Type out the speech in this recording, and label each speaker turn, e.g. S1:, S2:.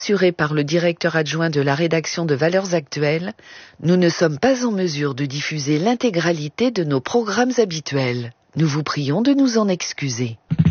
S1: Assuré par le directeur adjoint de la rédaction de Valeurs Actuelles, nous ne sommes pas en mesure de diffuser l'intégralité de nos programmes habituels. Nous vous prions de nous en excuser.